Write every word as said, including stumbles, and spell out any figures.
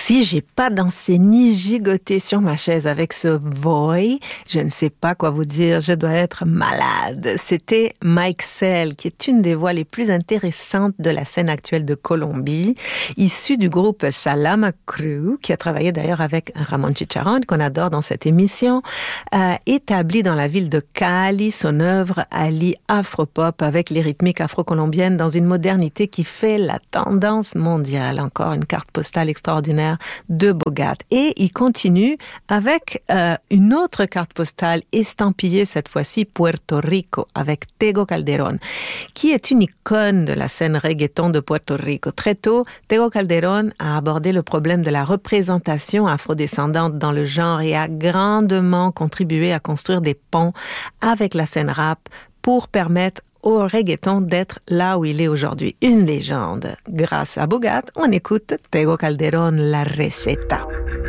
Si j'ai pas dansé ni gigoté sur ma chaise avec ce Voy, je ne sais pas quoi vous dire, je dois être malade. C'était Mike Sell, qui est une des voix les plus intéressantes de la scène actuelle de Colombie, issu du groupe Salama Crew, qui a travaillé d'ailleurs avec Ramon Chicharrón, qu'on adore dans cette émission, euh, établi dans la ville de Cali, son œuvre allie afropop avec les rythmiques afro-colombiennes dans une modernité qui fait la tendance mondiale. Encore une carte postale extraordinaire de Bogat. Et il continue avec euh, une autre carte postale estampillée, cette fois-ci Puerto Rico, avec Tego Calderón, qui est une icône de la scène reggaeton de Puerto Rico. Très tôt, Tego Calderón a abordé le problème de la représentation afrodescendante dans le genre et a grandement contribué à construire des ponts avec la scène rap pour permettre au reggaeton d'être là où il est aujourd'hui, une légende. Grâce à Bogat, on écoute Tego Calderón, La Receta.